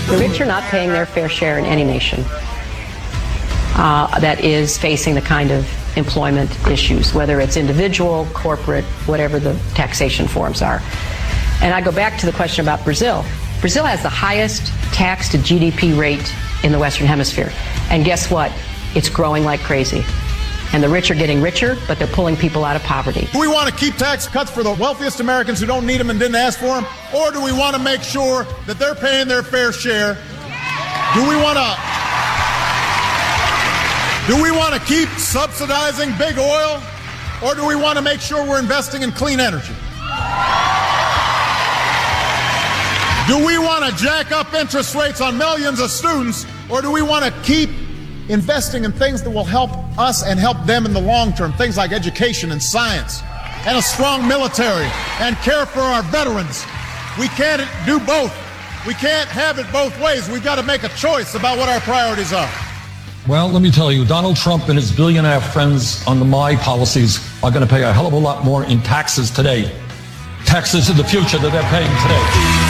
The rich are not paying their fair share in any nation that is facing the kind of employment issues, whether it's individual, corporate, whatever the taxation forms are. And I go back to the question about Brazil. Brazil has the highest tax to GDP rate in the Western Hemisphere. And guess what? It's growing like crazy. And the rich are getting richer, but they're pulling people out of poverty. Do we want to keep tax cuts for the wealthiest Americans who don't need them and didn't ask for them? Or do we want to make sure that they're paying their fair share? Do we want to keep subsidizing big oil? Or do we want to make sure we're investing in clean energy? Do we want to jack up interest rates on millions of students? Or do we want to keep investing in things that will help us and help them in the long term, things like education and science and a strong military and care for our veterans? We can't do both. We can't have it both ways. We've got to make a choice about what our priorities are. Well, let me tell you, Donald Trump and his billionaire friends on the My policies are going to pay a hell of a lot more in taxes today. Taxes in the future that they're paying today.